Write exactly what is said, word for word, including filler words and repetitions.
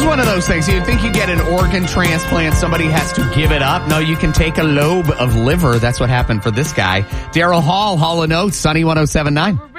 one of those things. You'd think you get an organ transplant, somebody has to give it up. No, you can take a lobe of liver. That's what happened for this guy. Daryl Hall, Hall and Oates, Sunny one oh seven point nine.